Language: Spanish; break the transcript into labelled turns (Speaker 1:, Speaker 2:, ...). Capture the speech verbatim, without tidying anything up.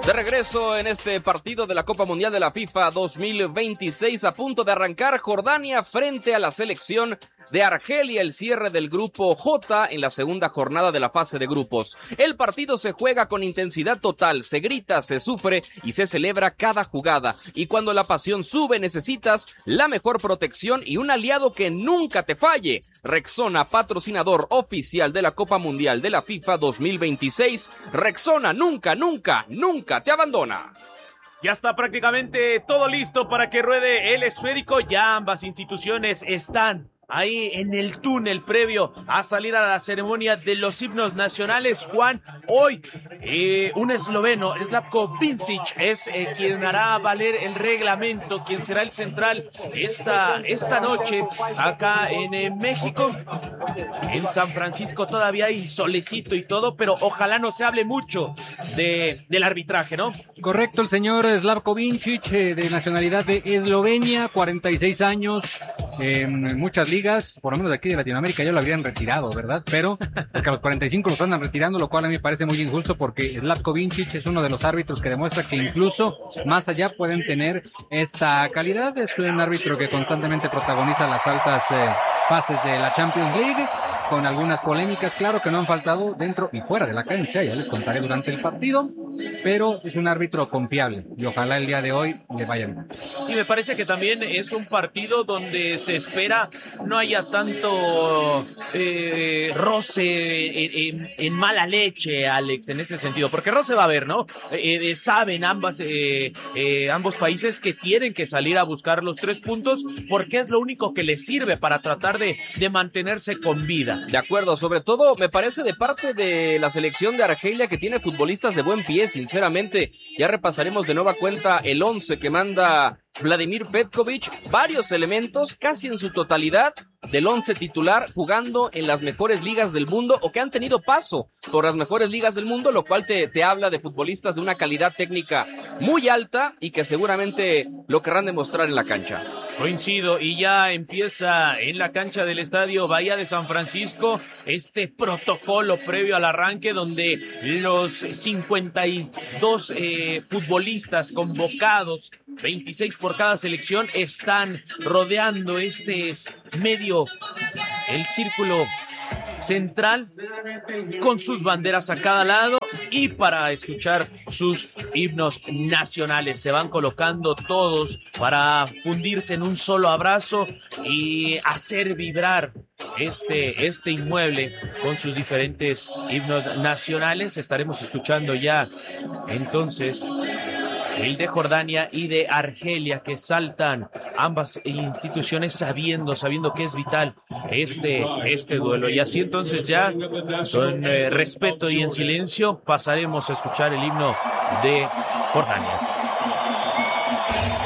Speaker 1: De regreso en este partido de la Copa Mundial de la FIFA dos mil veintiséis, a punto de arrancar Jordania frente a la selección de Argelia, el cierre del grupo J en la segunda jornada de la fase de grupos. El partido se juega con intensidad total, se grita, se sufre y se celebra cada jugada. Y cuando la pasión sube necesitas la mejor protección y un aliado que nunca te falle. Rexona, patrocinador oficial de la Copa Mundial de la FIFA dos mil veintiséis. Rexona nunca, nunca, nunca te abandona.
Speaker 2: Ya está prácticamente todo listo para que ruede el esférico. Ya ambas instituciones están ahí en el túnel previo a salir a la ceremonia de los himnos nacionales. Juan, hoy eh, un esloveno, Slavko Vincic, es eh, quien hará valer el reglamento, quien será el central esta, esta noche acá en eh, México. En San Francisco todavía hay solecito y todo, pero ojalá no se hable mucho de, del arbitraje, ¿no?
Speaker 3: Correcto, el señor Slavko Vincic, eh, de nacionalidad de Eslovenia, cuarenta y seis años, en muchas ligas, por lo menos de aquí de Latinoamérica ya lo habrían retirado, ¿verdad? Pero porque a los cuarenta y cinco los andan retirando, lo cual a mí me parece muy injusto porque Slavko Vincic es uno de los árbitros que demuestra que incluso más allá pueden tener esta calidad. Es un árbitro que constantemente protagoniza las altas eh, fases de la Champions League, con algunas polémicas, claro, que no han faltado dentro y fuera de la cancha, ya les contaré durante el partido, pero es un árbitro confiable y ojalá el día de hoy le vaya bien.
Speaker 2: Y me parece que también es un partido donde se espera no haya tanto eh, roce en, en, en mala leche, Alex, en ese sentido, porque roce va a haber, ¿no? Eh, eh, saben ambas, eh, eh, ambos países que tienen que salir a buscar los tres puntos porque es lo único que les sirve para tratar de, de mantenerse con vida.
Speaker 1: De acuerdo, sobre todo me parece de parte de la selección de Argelia que tiene futbolistas de buen pie, sinceramente. Ya repasaremos de nueva cuenta el once que manda Vladimir Petkovic, varios elementos, casi en su totalidad, del once titular jugando en las mejores ligas del mundo o que han tenido paso por las mejores ligas del mundo, lo cual te, te habla de futbolistas de una calidad técnica muy alta y que seguramente lo querrán demostrar en la cancha.
Speaker 2: Coincido, y ya empieza en la cancha del estadio Bahía de San Francisco este protocolo previo al arranque donde los cincuenta y dos eh, futbolistas convocados, veintiséis por cada selección, están rodeando este medio, el círculo central con sus banderas a cada lado y para escuchar sus himnos nacionales. Se van colocando todos para fundirse en un solo abrazo y hacer vibrar este, este inmueble con sus diferentes himnos nacionales. Estaremos escuchando ya entonces el de Jordania y de Argelia, que saltan ambas instituciones sabiendo, sabiendo que es vital este, este duelo. Y así entonces ya, con eh, respeto y en silencio, pasaremos a escuchar el himno de Jordania.